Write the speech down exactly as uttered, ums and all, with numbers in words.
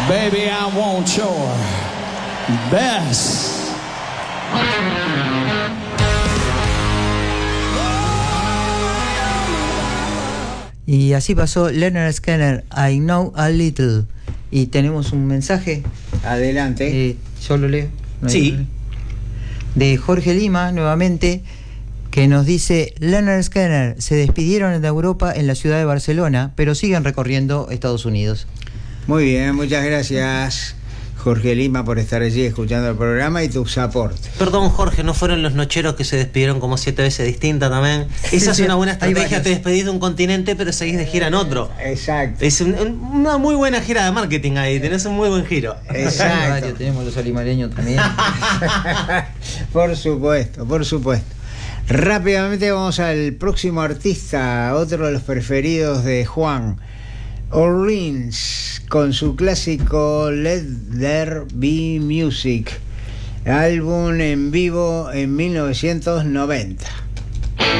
Baby, I want your best. Y así pasó Lynyrd Skynyrd, I Know a Little. Y tenemos un mensaje. Adelante. Eh, yo lo leo. ¿No Sí. hay? De Jorge Lima, nuevamente, que nos dice: Lynyrd Skynyrd se despidieron de Europa en la ciudad de Barcelona, pero siguen recorriendo Estados Unidos. Muy bien, muchas gracias, Jorge Lima, por estar allí escuchando el programa y tus aportes. Perdón, Jorge, ¿no fueron los nocheros que se despidieron como siete veces distintas también? Esa es una buena estrategia, te despedís de un continente pero seguís de gira en otro. Exacto. Es un, una muy buena gira de marketing ahí, tenés un muy buen giro. Exacto. Tenemos los alimareños también. Por supuesto, por supuesto. Rápidamente vamos al próximo artista, otro de los preferidos de Juan, Orleans, con su clásico Let There Be Music, álbum en vivo en mil novecientos noventa.